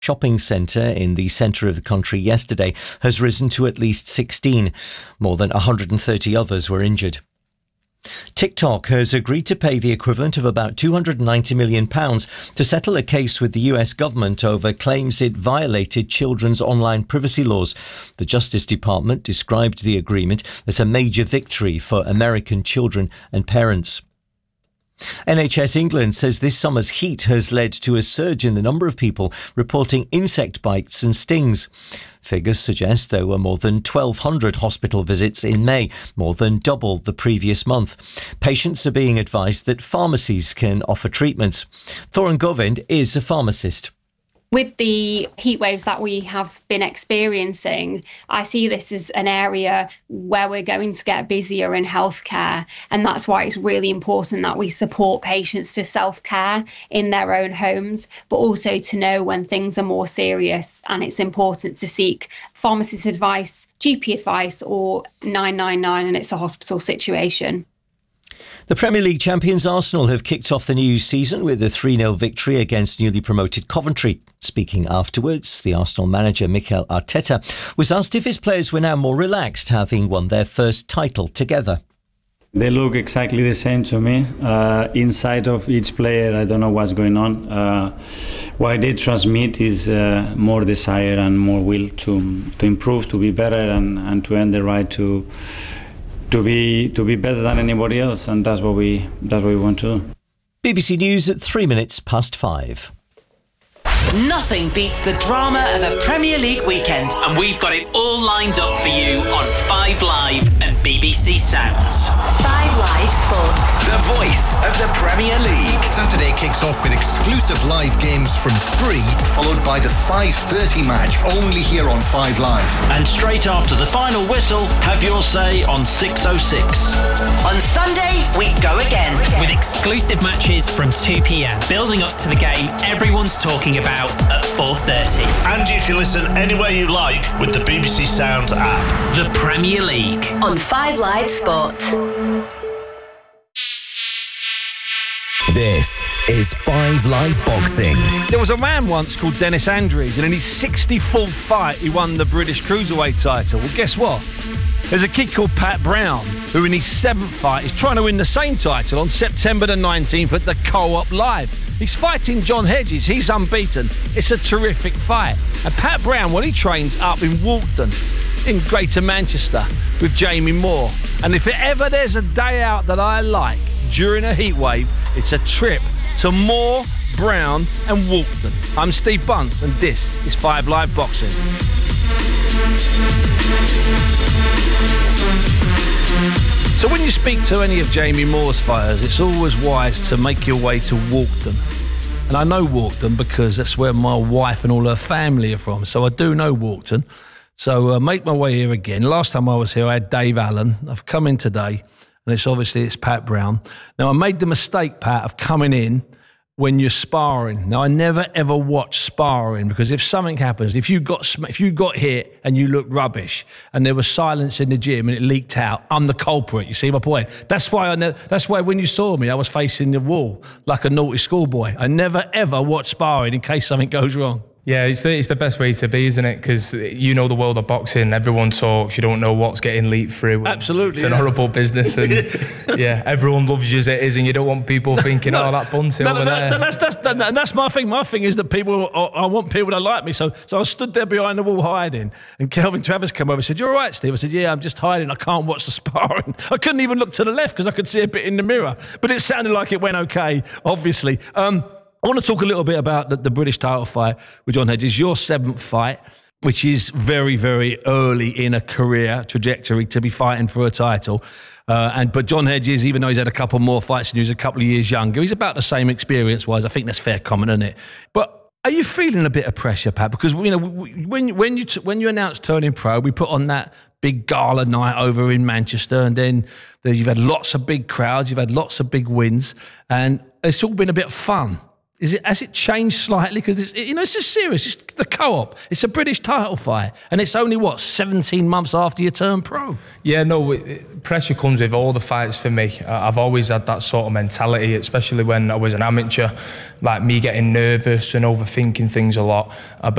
shopping centre in the centre of the country yesterday has risen to at least 16. More than 130 others were injured. TikTok has agreed to pay the equivalent of about £290 million to settle a case with the US government over claims it violated children's online privacy laws. The Justice Department described the agreement as a major victory for American children and parents. NHS England says this summer's heat has led to a surge in the number of people reporting insect bites and stings. Figures suggest there were more than 1,200 hospital visits in May, more than double the previous month. Patients are being advised that pharmacies can offer treatments. Thoran Govind is a pharmacist. With the heat waves that we have been experiencing, I see this as an area where we're going to get busier in healthcare. And that's why it's really important that we support patients to self-care in their own homes, but also to know when things are more serious. And it's important to seek pharmacist advice, GP advice, or 999, and it's a hospital situation. The Premier League champions Arsenal have kicked off the new season with a 3-0 victory against newly promoted Coventry. Speaking afterwards, the Arsenal manager Mikel Arteta was asked if his players were now more relaxed, having won their first title together. They look exactly the same to me. Inside of each player, I don't know what's going on. What they transmit is more desire and more will to improve, to be better, and to earn the right to be better than anybody else, and that's what we want to do. BBC News at 5:03. Nothing beats the drama of a Premier League weekend. And we've got it all lined up for you on 5 Live and BBC Sounds. 5 Live Sports. The voice of the Premier League. Saturday kicks off with exclusive live games from 3, followed by the 5:30 match, only here on 5 Live. And straight after the final whistle, have your say on 6:06. On Sunday, we go again. With exclusive matches from 2 p.m. building up to the game everyone's talking about at 4:30. And you can listen anywhere you like with the BBC Sounds app. The Premier League. On 5 Live Sports. This is 5 Live Boxing. There was a man once called Dennis Andrews, and in his 64th fight, he won the British Cruiserweight title. Well, guess what? There's a kid called Pat Brown, who in his 7th fight is trying to win the same title on September the 19th at the Co-op Live. He's fighting John Hedges. He's unbeaten. It's a terrific fight. And Pat Brown, well, he trains up in Walton, in Greater Manchester, with Jamie Moore. And if ever there's a day out that I like during a heat wave, it's a trip to Moore, Brown and Walton. I'm Steve Bunce, and this is 5 Live Boxing. So when you speak to any of Jamie Moore's fighters, it's always wise to make your way to Walton. And I know Walton because that's where my wife and all her family are from. So I do know Walton. So make my way here again. Last time I was here, I had Dave Allen. I've come in today, and it's Pat Brown. Now, I made the mistake, Pat, of coming in when you're sparring. Now, I never ever watch sparring because if something happens, if you got hit and you look rubbish and there was silence in the gym and it leaked out, I'm the culprit. You see my point? That's why when you saw me, I was facing the wall like a naughty schoolboy. I never ever watch sparring in case something goes wrong. Yeah, it's the best way to be, isn't it? Because you know the world of boxing, everyone talks, you don't know what's getting leaked through. Absolutely. It's an horrible business, and yeah, everyone loves you as it is, and you don't want people thinking, that Bunty over there. That's my thing. My thing is that I want people to like me. So I stood there behind the wall hiding, and Kelvin Travers came over and said, "You're all right, Steve?" I said, "Yeah, I'm just hiding. I can't watch the sparring." I couldn't even look to the left because I could see a bit in the mirror, but it sounded like it went okay, obviously. I want to talk a little bit about the British title fight with John Hedges, your 7th fight, which is very, very early in a career trajectory to be fighting for a title. But John Hedges, even though he's had a couple more fights and he's a couple of years younger, he's about the same experience-wise. I think that's fair comment, isn't it? But are you feeling a bit of pressure, Pat? Because when you announced turning pro, we put on that big gala night over in Manchester, and then you've had lots of big crowds, you've had lots of big wins, and it's all been a bit fun. Has it changed slightly? Because it's just serious. It's the Co-op. It's a British title fight, and it's only 17 months after you turn pro. Yeah, no, pressure comes with all the fights for me. I've always had that sort of mentality, especially when I was an amateur, like me getting nervous and overthinking things a lot.